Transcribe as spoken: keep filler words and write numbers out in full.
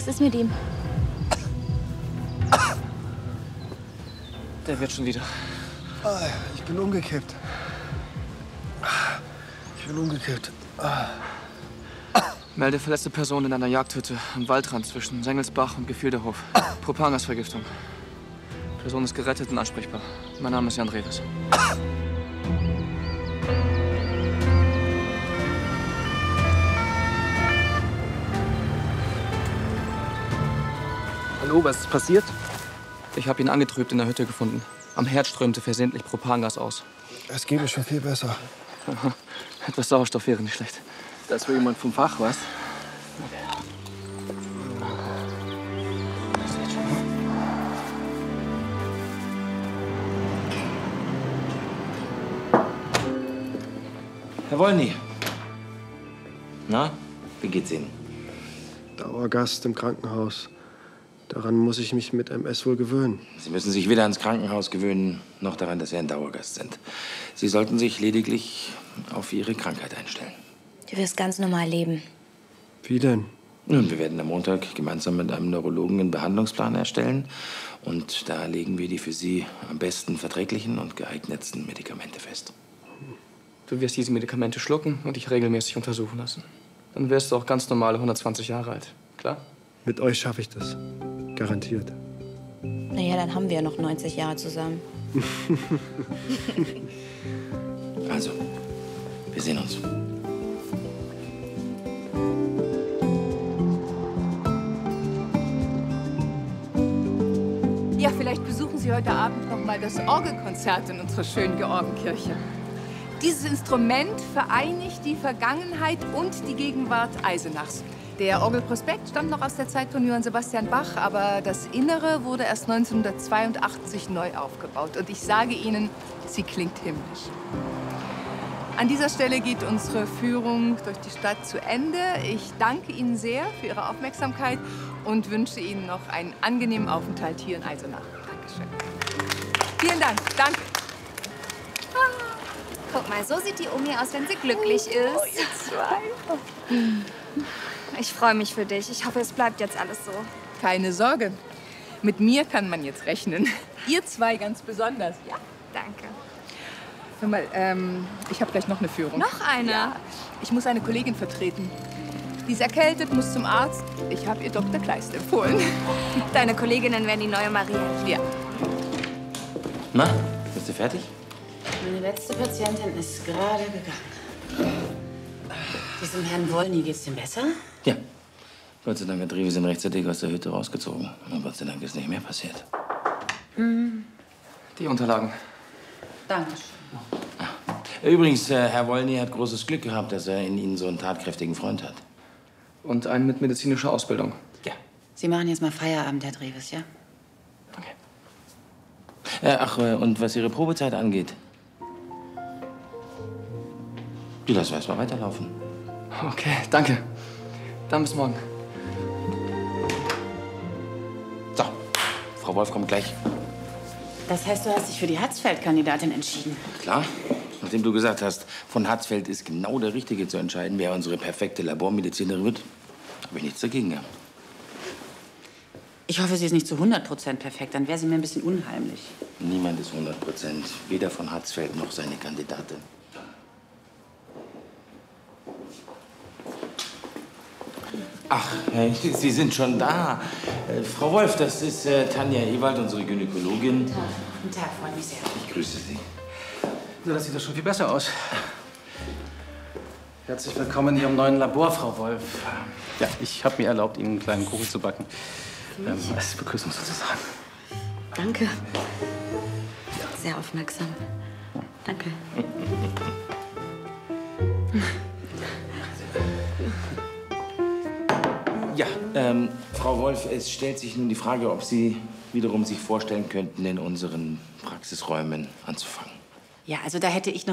Was ist mit ihm? Der wird schon wieder. Ich bin umgekippt. Ich bin umgekippt. Melde verletzte Person in einer Jagdhütte am Waldrand zwischen Sengelsbach und Gefilderhof. Propangasvergiftung. Person ist gerettet und ansprechbar. Mein Name ist Jan Reves. Hallo, was ist passiert? Ich habe ihn angetrübt in der Hütte gefunden. Am Herd strömte versehentlich Propangas aus. Es geht mir schon viel besser. Aha. Etwas Sauerstoff wäre nicht schlecht. Das war jemand vom Fach, was? Herr Wolny. Na, wie geht's Ihnen? Dauergast im Krankenhaus. Daran muss ich mich mit M S wohl gewöhnen. Sie müssen sich weder ans Krankenhaus gewöhnen, noch daran, dass Sie ein Dauergast sind. Sie sollten sich lediglich auf Ihre Krankheit einstellen. Du wirst ganz normal leben. Wie denn? Nun, wir werden am Montag gemeinsam mit einem Neurologen einen Behandlungsplan erstellen. Und da legen wir die für Sie am besten verträglichen und geeignetsten Medikamente fest. Du wirst diese Medikamente schlucken und dich regelmäßig untersuchen lassen. Dann wirst du auch ganz normale hundertzwanzig Jahre alt. Klar? Mit euch schaffe ich das. Garantiert. Naja, dann haben wir ja noch neunzig Jahre zusammen. Also, wir sehen uns. Ja, vielleicht besuchen Sie heute Abend noch mal das Orgelkonzert in unserer schönen Georgenkirche. Dieses Instrument vereinigt die Vergangenheit und die Gegenwart Eisenachs. Der Orgelprospekt stammt noch aus der Zeit von Johann Sebastian Bach, aber das Innere wurde erst neunzehnhundertzweiundachtzig neu aufgebaut. Und ich sage Ihnen, sie klingt himmlisch. An dieser Stelle geht unsere Führung durch die Stadt zu Ende. Ich danke Ihnen sehr für Ihre Aufmerksamkeit und wünsche Ihnen noch einen angenehmen Aufenthalt hier in Eisenach. Dankeschön. Vielen Dank. Danke. Guck mal, so sieht die Omi aus, wenn sie glücklich ist. Oh, ihr zwei. Ich freue mich für dich. Ich hoffe, es bleibt jetzt alles so. Keine Sorge. Mit mir kann man jetzt rechnen. Ihr zwei ganz besonders, ja? Danke. Hör mal, ähm, ich habe gleich noch eine Führung. Noch eine? Ja, ich muss eine Kollegin vertreten. Die ist erkältet, muss zum Arzt. Ich habe ihr Doktor Kleist empfohlen. Deine Kolleginnen werden die neue Maria. Ja. Na, bist du fertig? Meine letzte Patientin ist gerade gegangen. Diesem Herrn Wolny geht's dem besser? Ja. Gott sei Dank hat Reves ihn rechtzeitig aus der Hütte rausgezogen. Und Gott sei Dank ist nicht mehr passiert. Mhm. Die Unterlagen. Dankeschön. Übrigens, äh, Herr Wolny hat großes Glück gehabt, dass er in Ihnen so einen tatkräftigen Freund hat. Und einen mit medizinischer Ausbildung. Ja. Sie machen jetzt mal Feierabend, Herr Dreves, ja? Okay. Äh, ach, äh, und was Ihre Probezeit angeht? Die lassen wir erst mal weiterlaufen. Okay, danke. Dann bis morgen. So, Frau Wolf kommt gleich. Das heißt, du hast dich für die Hatzfeld-Kandidatin entschieden? Klar. Nachdem du gesagt hast, von Hatzfeld ist genau der Richtige zu entscheiden, wer unsere perfekte Labormedizinerin wird, habe ich nichts dagegen gehabt. Ich hoffe, sie ist nicht zu hundert Prozent perfekt. Dann wäre sie mir ein bisschen unheimlich. Niemand ist hundert Prozent. Weder von Hatzfeld noch seine Kandidatin. Ach, äh, Sie sind schon da. Äh, Frau Wolf, das ist äh, Tanja Ewald, unsere Gynäkologin. Guten Tag. Guten Tag, freut mich sehr. Ich grüße Sie. Na, das sieht doch schon viel besser aus. Herzlich willkommen in Ihrem neuen Labor, Frau Wolf. Ja, ich habe mir erlaubt, Ihnen einen kleinen Kuchen zu backen. Ähm, als Begrüßung sozusagen. Danke. Sehr aufmerksam. Danke. Ja, ähm, Frau Wolf, es stellt sich nun die Frage, ob Sie wiederum sich vorstellen könnten, in unseren Praxisräumen anzufangen. Ja, also da hätte ich noch